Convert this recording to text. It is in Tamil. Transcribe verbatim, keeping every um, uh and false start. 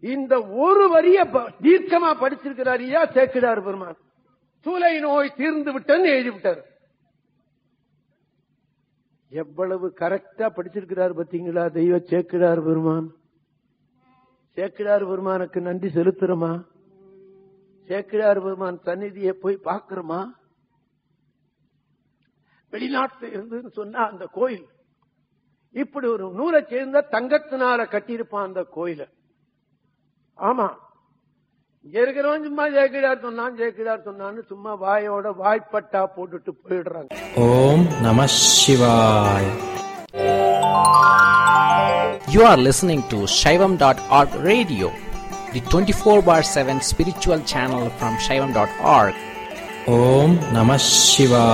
இந்த ஒரு வரிய தீர்க்கமா படிச்சிருக்கிறார் ஐயா சேக்கிழார் பெருமான். சூலை நோய் தீர்ந்து விட்டன்னு எழுதி விட்டார். எவ்வளவு கரெக்டா படிச்சிருக்கிறார் பாத்தீங்களா தெய்வ சேக்கிழார் பெருமான். சேக்கிழார் பெருமானுக்கு நன்றி செலுத்துறோமா? சேக்கிழார் பெருமான் சந்நிதியை போய் பார்க்கிறோமா? வெளிநாட்டுல இருந்து சொன்னா அந்த கோயில் இப்படி ஒரு நூலை சேர்ந்த தங்கத்தினால கட்டியிருப்பான் அந்த கோயில. ஆமா, இங்க இருக்கிறவன் சும்மா ஜெயக்கிடார் சொன்னான் ஜெயக்கிடார் சொன்னான்னு சும்மா வாயோட வாய்ப்பட்டா போட்டுட்டு போயிடுறாங்க. ஓம் நம சிவாய. You are listening to Shaivam dot org radio, the twenty-four bar seven spiritual channel from Shaivam dot org. Om Namah Shivaya.